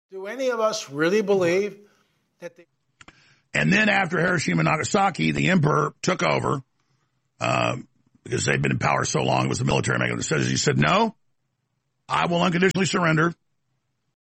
Do any of us really believe that the... And then after Hiroshima and Nagasaki, the emperor took over because they'd been in power so long. It was the military making the decisions. He said, no, I will unconditionally surrender.